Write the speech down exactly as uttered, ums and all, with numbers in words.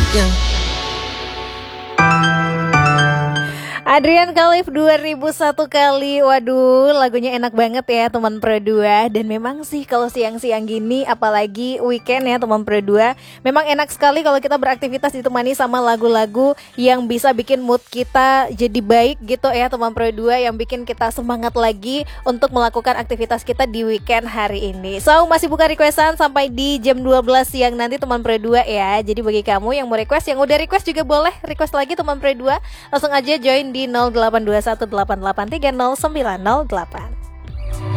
Yeah. Adrian Khalif dua ribu satu kali. Waduh, lagunya enak banget ya teman Pro dua. Dan memang sih kalau siang-siang gini, apalagi weekend ya teman Pro dua, memang enak sekali kalau kita beraktivitas ditemani sama lagu-lagu yang bisa bikin mood kita jadi baik gitu ya teman Pro dua, yang bikin kita semangat lagi untuk melakukan aktivitas kita di weekend hari ini. So, masih buka requestan sampai di jam dua belas siang nanti teman Pro dua ya. Jadi bagi kamu yang mau request, yang udah request juga boleh request lagi teman Pro dua. Langsung aja join di nol delapan dua satu delapan delapan tiga nol sembilan nol delapan.